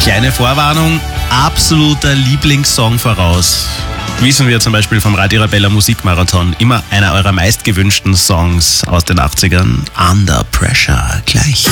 Kleine Vorwarnung, absoluter Lieblingssong voraus. Wissen wir zum Beispiel vom Radio Arabella Musikmarathon, immer einer eurer meistgewünschten Songs aus den 80ern. Under Pressure, gleich.